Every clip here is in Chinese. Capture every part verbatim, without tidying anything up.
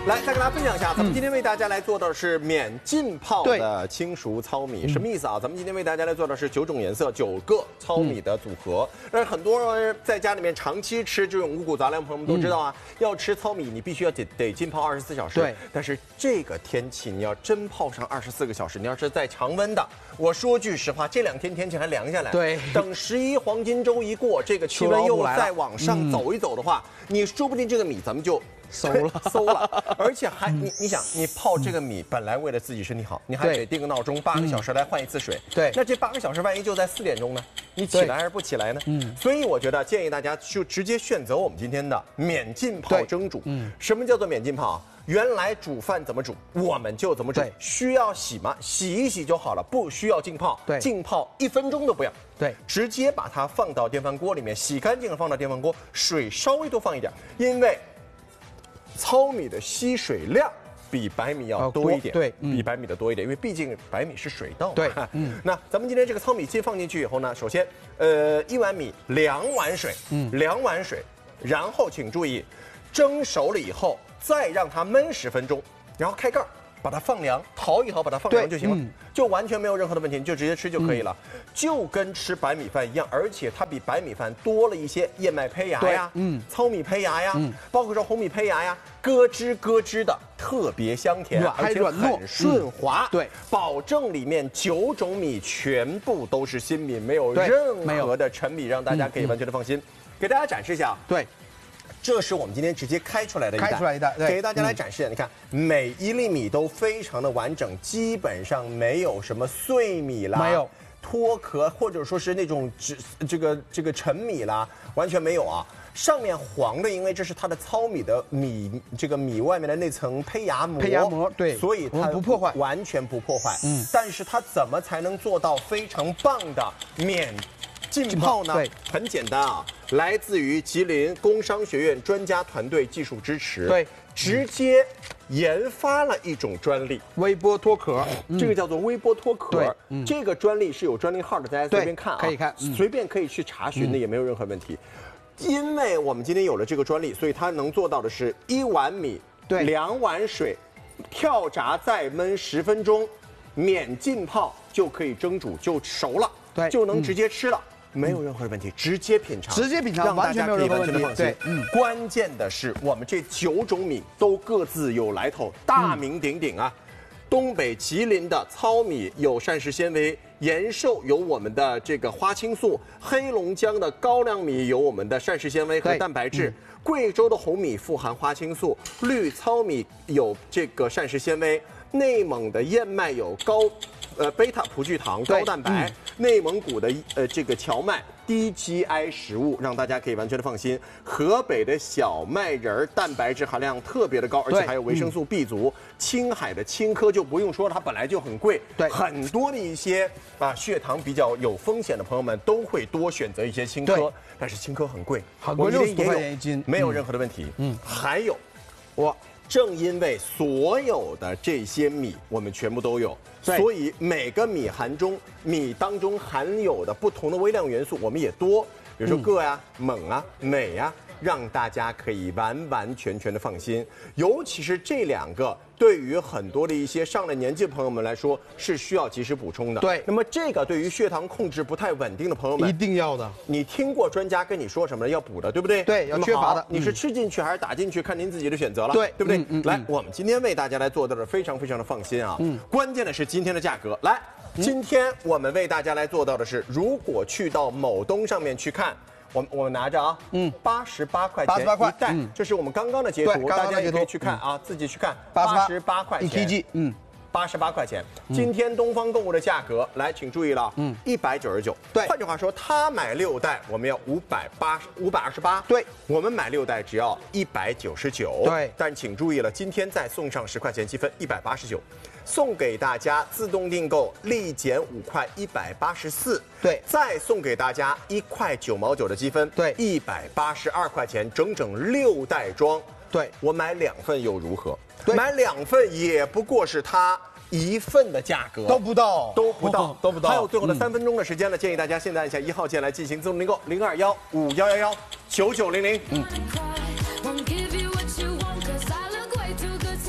来，再跟大家分享一下，咱们今天为大家来做到的是免浸泡的轻熟糙米，什么意思啊？咱们今天为大家来做的是九种颜色、九个糙米的组合。但是很多人在家里面长期吃这种五谷杂粮，朋友们都知道啊，要吃糙米，你必须要得得浸泡二十四小时。对。但是这个天气，你要真泡上二十四个小时，你要是在常温的，我说句实话，这两天天气还凉下来。对。等十一黄金周一过，这个气温又再往上走一走的话，你说不定这个米咱们就。馊了，馊了，而且还你你想，你泡这个米本来为了自己身体好，你还得定个闹钟，八个小时来换一次水。对，那这八个小时万一就在四点钟呢？你起来还是不起来呢？嗯，所以我觉得建议大家就直接选择我们今天的免浸泡蒸煮。嗯，什么叫做免浸泡？原来煮饭怎么煮，我们就怎么煮。需要洗吗？洗一洗就好了，不需要浸泡。对，浸泡一分钟都不要。对，直接把它放到电饭锅里面，洗干净了放到电饭锅，水稍微多放一点，因为。糙米的吸水量比白米要多一点，对，比白米的多一点，因为毕竟白米是水稻嘛。对，嗯。那咱们今天这个糙米先放进去以后呢，首先，呃，一碗米两碗水，嗯，两碗水，然后请注意，蒸熟了以后再让它焖十分钟，然后开盖。把它放凉，淘一淘，把它放凉就行了，嗯、就完全没有任何的问题，你就直接吃就可以了，嗯、就跟吃白米饭一样，而且它比白米饭多了一些燕麦胚芽呀，嗯，糙米胚芽呀，嗯，包括说红米胚芽呀，咯吱咯吱的，特别香甜，而且很顺滑，嗯、对，保证里面九种米全部都是新米，没有任何的陈米，让大家可以完全的放心。给大家展示一下，对。这是我们今天直接开出来的一袋，开出来一袋，给大家来展示。嗯、你看，每一粒米都非常的完整，基本上没有什么碎米啦，没有脱壳，或者说是那种这这个这个陈米啦，完全没有啊。上面黄的，因为这是它的糙米的米，这个米外面的那层胚芽膜，胚芽膜对，所以它不破坏，完全不破坏。嗯，但是它怎么才能做到非常棒的免浸泡呢？对，很简单啊。来自于吉林工商学院专家团队技术支持，对，直接研发了一种专利，微波脱壳，嗯、这个叫做微波脱壳。对，嗯、这个专利是有专利号的，大家随便看啊，可以看，嗯、随便可以去查询的，也没有任何问题。嗯、因为我们今天有了这个专利，所以它能做到的是一碗米，对，两碗水，跳炸再焖十分钟，免浸泡就可以蒸煮就熟了，对，就能直接吃了。没有任何的问题，直接品尝，直接品尝，让大家可以完全的放心。嗯，关键的是我们这九种米都各自有来头，大名鼎鼎啊。东北吉林的糙米有膳食纤维，延寿有我们的这个花青素，黑龙江的高粱米有我们的膳食纤维和蛋白质，贵州的红米富含花青素，绿糙米有这个膳食纤维，内蒙的燕麦有高。呃，贝塔葡聚糖高蛋白，嗯、内蒙古的呃这个荞麦低 G I 食物，让大家可以完全的放心。河北的小麦仁儿蛋白质含量特别的高，而且还有维生素 B 族。嗯、青海的青稞就不用说了，它本来就很贵，对，很多的一些啊血糖比较有风险的朋友们都会多选择一些青稞，但是青稞很贵，很贵，六十多块钱一斤，没有任何的问题。嗯，还有，我。正因为所有的这些米我们全部都有，所以每个米含中米当中含有的不同的微量元素我们也多，比如说铬呀、锰啊、镁呀，让大家可以完完全全的放心。尤其是这两个，对于很多的一些上了年纪的朋友们来说是需要及时补充的。对，那么这个对于血糖控制不太稳定的朋友们，一定要的。你听过专家跟你说什么要补的，对不对？对，要缺乏的。你是吃进去还是打进去，看您自己的选择了。对，对不对？嗯嗯、来，我们今天为大家来做到的非常非常的放心啊。嗯，关键的是今天的价格。来，嗯、今天我们为大家来做到的是，如果去到某东上面去看。我我拿着啊，嗯，八十八块钱一袋，嗯，这是我们刚刚的截图，大家也可以去看啊，自己去看，八十八块钱一 K G， 嗯，八十八块钱。今天东方购物的价格，来，请注意了，嗯，一百九十九。对，换句话说，他买六袋，我们要五百八五百二十八，对，我们买六袋只要一百九十九，对。但请注意了，今天再送上十块钱积分，一百八十九。送给大家自动订购立减五块，一百八十四。对，再送给大家一块九毛九的积分，对，一百八十二块钱，整整六袋装。对，我买两份又如何？买两份也不过是它一份的价格，都不到，都不到，都不到。还有最后的三分钟的时间了，建议大家现在按下一号键来进行自动订购，零二幺五幺幺幺九九零零。嗯。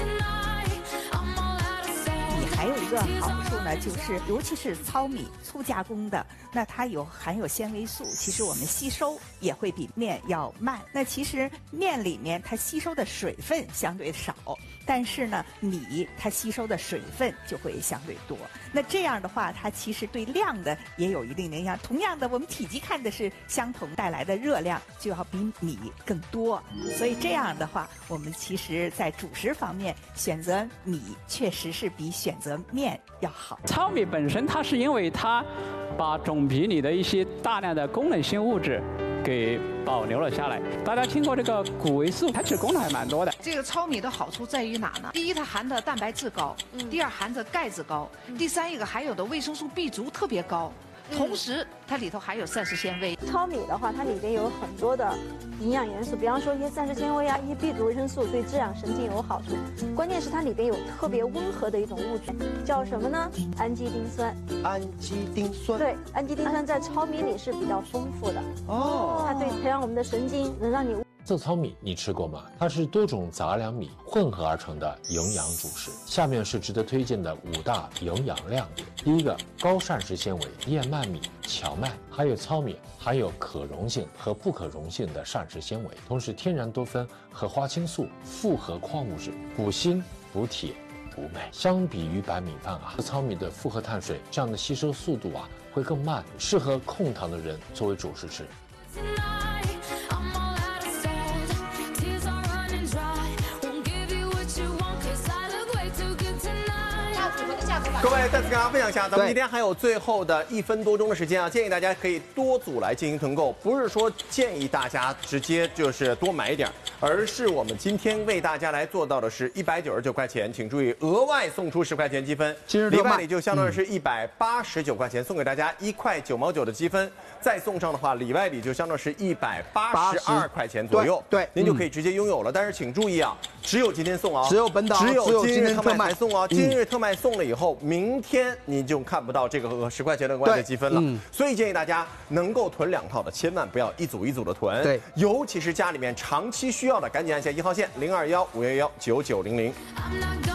个好处呢，就是尤其是糙米粗加工的，那它有含有纤维素，其实我们吸收也会比面要慢。那其实面里面它吸收的水分相对少，但是呢，米它吸收的水分就会相对多。那这样的话，它其实对量的也有一定的影响。同样的，我们体积看的是相同，带来的热量就要比米更多。所以这样的话，我们其实在主食方面选择米确实是比选择面要好。 糙米本身它是因为它把种皮里的一些大量的功能性物质给保留了下来。大家听过这个谷维素，它其实功能还蛮多的。 这个糙米的好处在于哪呢？第一，它含的蛋白质高；第二，含的钙质高；第三，一个含有的维生素 B 族特别高。同时，它里头还有膳食纤维。 糙米的话，它里边有很多的营养元素，比方说一些膳食纤维啊，一些 B 族维生素，对滋养神经有好处。关键是它里边有特别温和的一种物质，叫什么呢？氨基丁酸。 氨基丁酸。 对，氨基丁酸在糙米里是比较丰富的。哦。它对培养我们的神经，能让你。 色糙米你吃过吗？它是多种杂粮米混合而成的营养主食。下面是值得推荐的五大营养亮点。第一个，高膳食纤维，燕麦米、荞麦还有糙米含有可溶性和不可溶性的膳食纤维，同时天然多酚和花青素、复合矿物质，补锌、补铁、补镁。相比于白米饭啊，糙米的复合碳水这样的吸收速度啊会更慢，适合控糖的人作为主食吃。 各位，再次跟大家分享一下，咱们今天还有最后的一分多钟的时间啊，建议大家可以多组来进行囤购，不是说建议大家直接就是多买一点，而是我们今天为大家来做到的是一百九十九块钱，请注意额外送出十块钱积分，里外里就相当于是一百八十九块钱，送给大家一块九毛九的积分，再送上的话，里外里就相当是一百八十二块钱左右， 对， 您就可以直接拥有了。但是请注意啊，只有今天送啊， 只有本档， 只有今日特卖才送啊，今日特卖送了以后。明天你就看不到这个十块钱的额外的积分了，嗯、所以建议大家能够囤两套的，千万不要一组一组的囤。 对， 尤其是家里面长期需要的，赶紧按下一号线零二幺五幺幺九九零零。